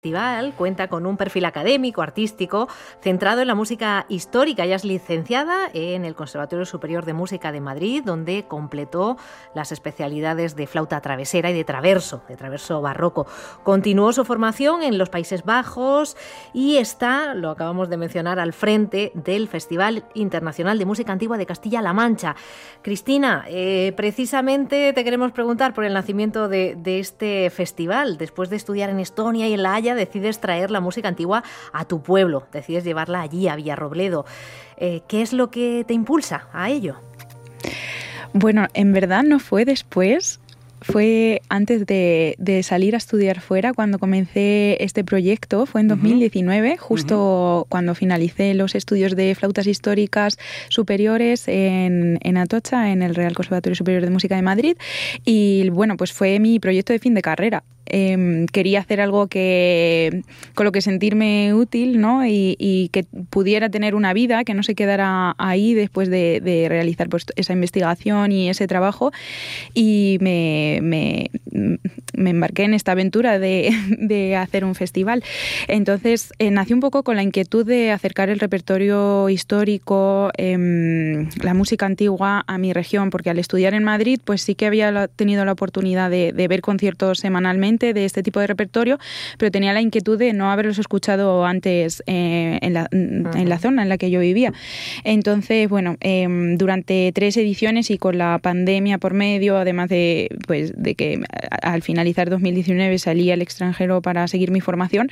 festival cuenta con un perfil académico, artístico, centrado en la música histórica. Ella es licenciada en el Conservatorio Superior de Música de Madrid, donde completó las especialidades de flauta travesera y de traverso barroco. Continuó su formación en los Países Bajos y está, lo acabamos de mencionar, al frente del Festival Internacional de Música Antigua de Castilla-La Mancha. Cristina, precisamente te queremos preguntar por el nacimiento de este festival. Después de estudiar en Estonia y en La Haya, decides traer la música antigua a tu pueblo, decides llevarla allí, a Villarrobledo. ¿Qué es lo que te impulsa a ello? Bueno, en verdad no fue después, fue antes de salir a estudiar fuera cuando comencé este proyecto. Fue en 2019, justo cuando finalicé los estudios de flautas históricas superiores en Atocha, en el Real Conservatorio Superior de Música de Madrid. Y bueno, pues fue mi proyecto de fin de carrera. Quería hacer algo con lo que sentirme útil, ¿no? Y que pudiera tener una vida, que no se quedara ahí después de realizar pues esa investigación y ese trabajo. Y me embarqué en esta aventura de hacer un festival. Entonces nací un poco con la inquietud de acercar el repertorio histórico, la música antigua a mi región, porque al estudiar en Madrid pues sí que había tenido la oportunidad de ver conciertos semanalmente de este tipo de repertorio, pero tenía la inquietud de no haberlos escuchado antes en la zona en la que yo vivía. Entonces, bueno, durante 3 ediciones y con la pandemia por medio, además de que al finalizar 2019 salí al extranjero para seguir mi formación,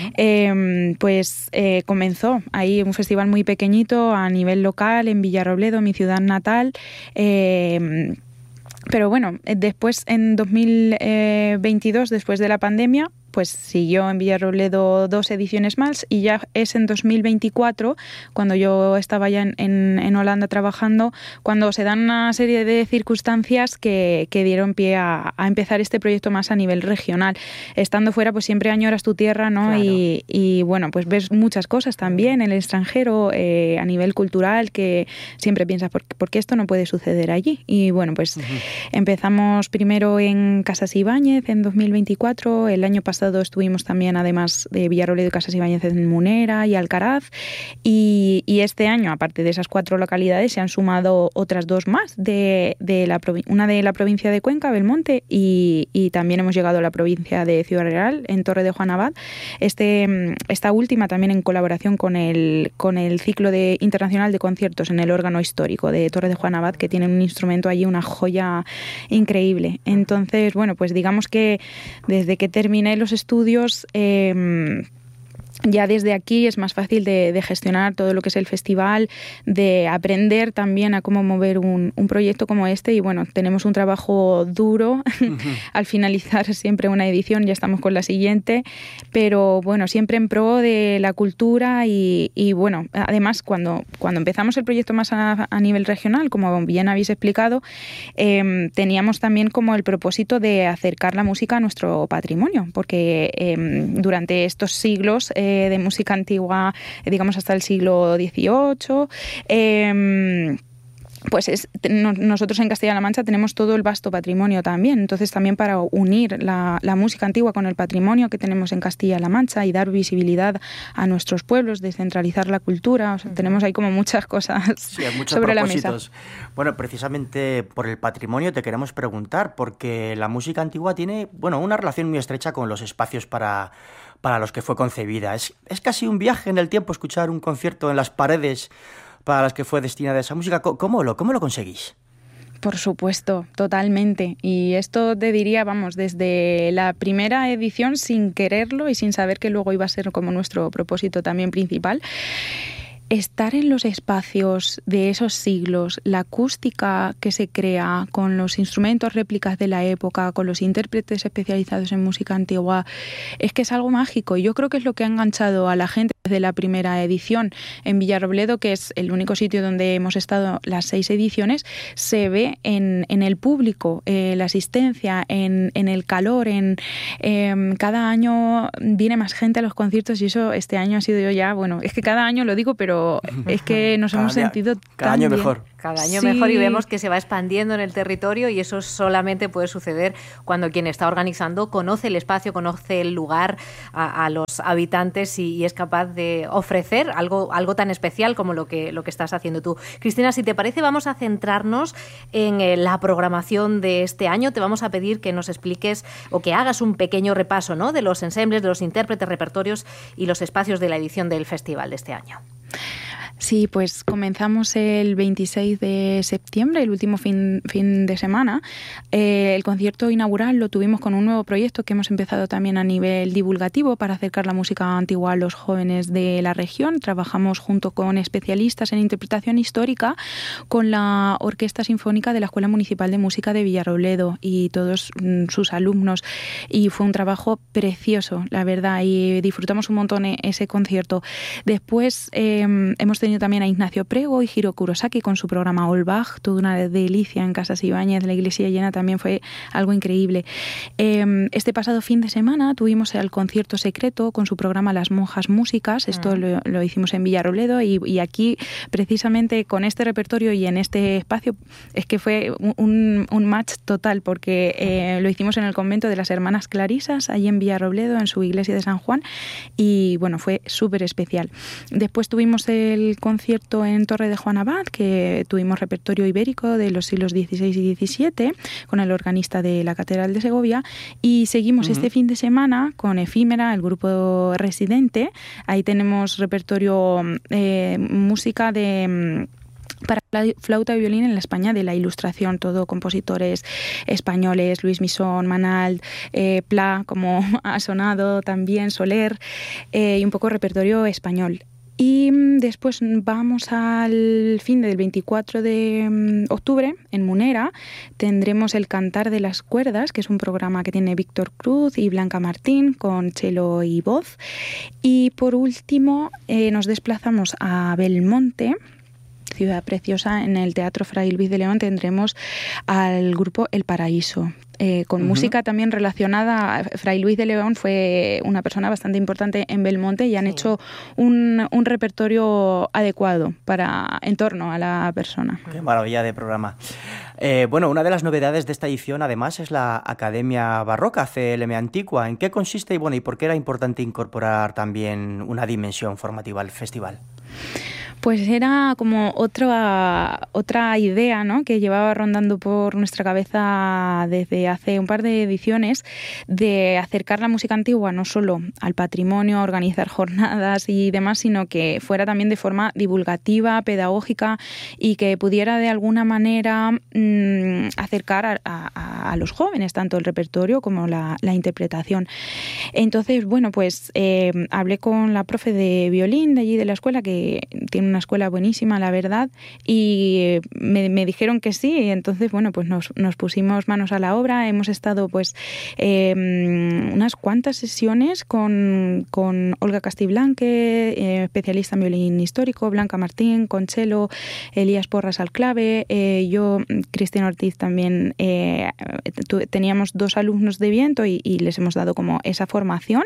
comenzó ahí un festival muy pequeñito a nivel local en Villarrobledo, mi ciudad natal. Pero bueno, después en 2022, después de la pandemia, pues siguió en Villarrobledo 2 ediciones más y ya es en 2024, cuando yo estaba ya en Holanda trabajando, cuando se dan una serie de circunstancias que dieron pie a empezar este proyecto más a nivel regional. Estando fuera, pues siempre añoras tu tierra, ¿no? Claro. Y bueno, pues ves muchas cosas también en el extranjero, a nivel cultural, que siempre piensas, ¿por qué esto no puede suceder allí? Y bueno, pues empezamos primero en Casas Ibáñez en 2024, el año pasado estuvimos también, además de Villarrobledo y Casas Ibáñez, en Munera y Alcaraz, y este año, aparte de esas 4 localidades, se han sumado otras 2 más, una de la provincia de Cuenca, Belmonte, y también hemos llegado a la provincia de Ciudad Real, en Torre de Juan Abad. Esta última también en colaboración con el ciclo internacional de conciertos en el órgano histórico de Torre de Juan Abad, que tienen un instrumento allí, una joya increíble. Entonces, bueno, pues digamos que desde que terminé los estudios, ya desde aquí es más fácil de gestionar todo lo que es el festival, de aprender también a cómo mover un proyecto como este. Y bueno, tenemos un trabajo duro al finalizar siempre una edición, ya estamos con la siguiente, pero bueno, siempre en pro de la cultura y bueno, además cuando empezamos el proyecto más a nivel regional, como bien habéis explicado, teníamos también como el propósito de acercar la música a nuestro patrimonio, porque durante estos siglos de música antigua, digamos hasta el siglo XVIII, nosotros en Castilla-La Mancha tenemos todo el vasto patrimonio también. Entonces también para unir la música antigua con el patrimonio que tenemos en Castilla-La Mancha y dar visibilidad a nuestros pueblos, descentralizar la cultura, o sea, tenemos ahí como muchas cosas sobre la mesa. Bueno, precisamente por el patrimonio te queremos preguntar, porque la música antigua tiene, bueno, una relación muy estrecha con los espacios para los que fue concebida. Es casi un viaje en el tiempo escuchar un concierto en las paredes para las que fue destinada esa música. ¿Cómo lo conseguís? Por supuesto, totalmente. Y esto te diría, vamos, desde la primera edición, sin quererlo y sin saber que luego iba a ser como nuestro propósito también principal. Estar en los espacios de esos siglos, la acústica que se crea con los instrumentos réplicas de la época, con los intérpretes especializados en música antigua, es que es algo mágico. Y yo creo que es lo que ha enganchado a la gente de la primera edición en Villarrobledo, que es el único sitio donde hemos estado las 6 ediciones, se ve en el público, la asistencia, en el calor, cada año viene más gente a los conciertos y eso este año ha sido yo ya, bueno, es que cada año lo digo, pero es que nos hemos sentido cada tan año bien. mejor. Cada año mejor, y vemos que se va expandiendo en el territorio, y eso solamente puede suceder cuando quien está organizando conoce el espacio, conoce el lugar a los habitantes y es capaz de ofrecer algo tan especial como lo que estás haciendo tú. Cristina, si te parece, vamos a centrarnos en la programación de este año. Te vamos a pedir que nos expliques o que hagas un pequeño repaso, ¿no?, de los ensembles, de los intérpretes, repertorios y los espacios de la edición del festival de este año. Sí, pues comenzamos el 26 de septiembre, el último fin de semana. El concierto inaugural lo tuvimos con un nuevo proyecto que hemos empezado también a nivel divulgativo para acercar la música antigua a los jóvenes de la región. Trabajamos junto con especialistas en interpretación histórica con la Orquesta Sinfónica de la Escuela Municipal de Música de Villarrobledo y todos sus alumnos. Y fue un trabajo precioso, la verdad, y disfrutamos un montón ese concierto. Después hemos tenido también a Ignacio Prego y Hiro Kurosaki con su programa All Bach, toda una delicia en Casas Ibáñez, la iglesia llena, también fue algo increíble. Este pasado fin de semana tuvimos el concierto secreto con su programa Las Monjas Músicas, esto lo hicimos en Villarrobledo y aquí precisamente con este repertorio y en este espacio es que fue un match total porque lo hicimos en el convento de las Hermanas Clarisas, allí en Villarrobledo, en su iglesia de San Juan, y bueno, fue súper especial. Después tuvimos el concierto en Torre de Juan Abad, que tuvimos repertorio ibérico de los siglos XVI y XVII con el organista de la Catedral de Segovia, y seguimos este fin de semana con Efímera, el grupo residente. Ahí tenemos repertorio, música para flauta y violín en la España de la Ilustración, todo compositores españoles, Luis Misón, Manal, Pla, como ha sonado también, Soler, y un poco repertorio español. Y después vamos al fin del 24 de octubre, en Munera, tendremos el Cantar de las Cuerdas, que es un programa que tiene Víctor Cruz y Blanca Martín, con cello y voz. Y por último nos desplazamos a Belmonte, ciudad preciosa. En el Teatro Fray Luis de León tendremos al grupo El Paraíso, con música también relacionada. Fray Luis de León fue una persona bastante importante en Belmonte y han hecho un repertorio adecuado en torno a la persona. Qué maravilla de programa. Bueno, una de las novedades de esta edición además es la Academia Barroca CLM Antigua. ¿En qué consiste y por qué era importante incorporar también una dimensión formativa al festival? Pues era como otra idea, ¿no?, que llevaba rondando por nuestra cabeza desde hace un par de ediciones, de acercar la música antigua no solo al patrimonio, organizar jornadas y demás, sino que fuera también de forma divulgativa, pedagógica, y que pudiera de alguna manera acercar a los jóvenes tanto el repertorio como la interpretación. Entonces, bueno, pues hablé con la profe de violín de allí de la escuela, que tiene una escuela buenísima, la verdad, y me dijeron que sí, y entonces, bueno, pues nos pusimos manos a la obra. Hemos estado pues unas cuantas sesiones con Olga Castiblanque, especialista en violín histórico, Blanca Martín, con cello, Elías Porras al clave, yo, Cristina Ortiz también, teníamos 2 alumnos de viento y les hemos dado como esa formación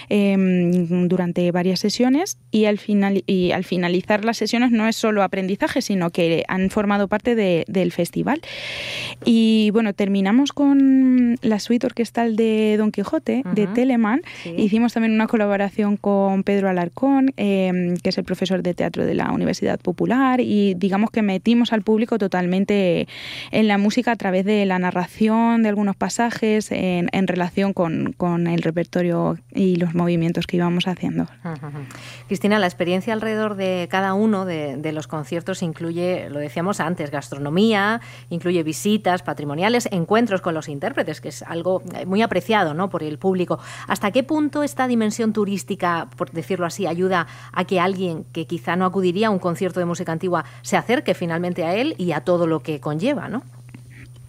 durante varias sesiones, y al finalizar las sesiones no es solo aprendizaje, sino que han formado parte del festival. Y bueno, terminamos con la suite orquestal de Don Quijote, de Telemann. Sí. Hicimos también una colaboración con Pedro Alarcón, que es el profesor de teatro de la Universidad Popular, y digamos que metimos al público totalmente en la música a través de la narración de algunos pasajes en relación con el repertorio y los movimientos que íbamos haciendo. Cristina, la experiencia alrededor de cada uno de los conciertos incluye, lo decíamos antes, gastronomía, incluye visitas patrimoniales, encuentros con los intérpretes, que es algo muy apreciado, ¿no?, por el público. ¿Hasta qué punto esta dimensión turística, por decirlo así, ayuda a que alguien que quizá no acudiría a un concierto de música antigua se acerque finalmente a él y a todo lo que conlleva, ¿no?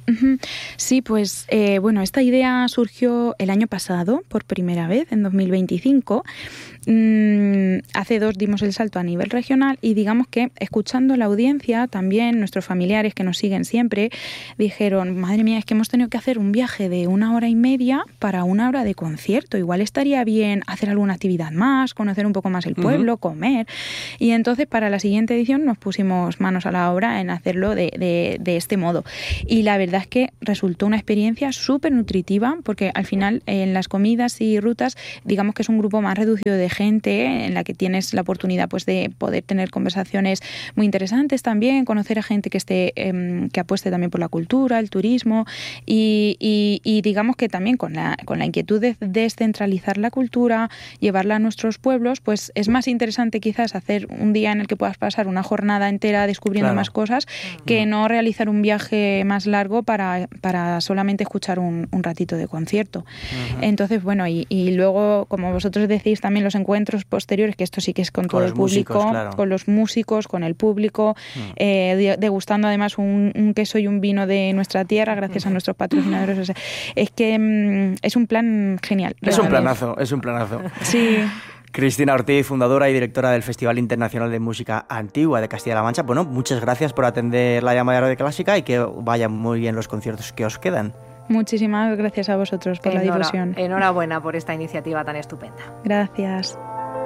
Sí, pues bueno, esta idea surgió el año pasado por primera vez, en 2025. Hace 2 dimos el salto a nivel regional y digamos que escuchando la audiencia, también nuestros familiares que nos siguen siempre, dijeron, madre mía, es que hemos tenido que hacer un viaje de 1 hora y media para 1 hora de concierto. Igual estaría bien hacer alguna actividad más, conocer un poco más el pueblo, comer. Y entonces para la siguiente edición nos pusimos manos a la obra en hacerlo de este modo. Y la verdad es que resultó una experiencia súper nutritiva porque al final en las comidas y rutas digamos que es un grupo más reducido de gente en la que tienes la oportunidad pues de poder tener conversaciones muy interesantes también, conocer a gente que esté que apueste también por la cultura, el turismo y digamos que también con la inquietud de descentralizar la cultura, llevarla a nuestros pueblos, pues es más interesante quizás hacer un día en el que puedas pasar una jornada entera descubriendo más cosas que no realizar un viaje más largo para solamente escuchar un ratito de concierto. Entonces, bueno, y luego, como vosotros decís, también los encuentros posteriores, que esto sí que es con todo el público, músicos, con los músicos, con el público, degustando además un queso y un vino de nuestra tierra, gracias a nuestros patrocinadores. O sea, es que es un plan genial. Es un planazo. Sí. Cristina Ortiz, fundadora y directora del Festival Internacional de Música Antigua de Castilla-La Mancha. Bueno, muchas gracias por atender la llamada de Radio Clásica y que vayan muy bien los conciertos que os quedan. Muchísimas gracias a vosotros por la difusión. Enhorabuena por esta iniciativa tan estupenda. Gracias.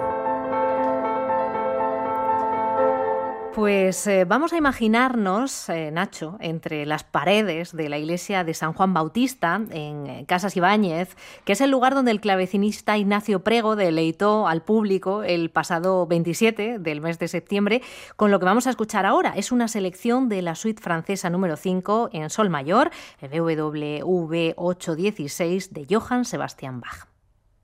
Pues vamos a imaginarnos, Nacho, entre las paredes de la iglesia de San Juan Bautista, en Casas Ibáñez, que es el lugar donde el clavecinista Ignacio Prego deleitó al público el pasado 27 del mes de septiembre, con lo que vamos a escuchar ahora. Es una selección de la suite francesa número 5 en sol mayor, el BWV 816 de Johann Sebastian Bach.